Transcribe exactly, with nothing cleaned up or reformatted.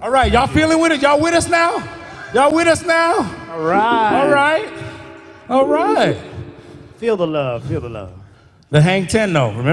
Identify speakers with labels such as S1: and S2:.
S1: All right, y'all feeling with it? Y'all with us now? Y'all with us now?
S2: All right.
S1: All right. All right.
S2: Feel the love. Feel the love.
S1: The Hang ten, though. Remember?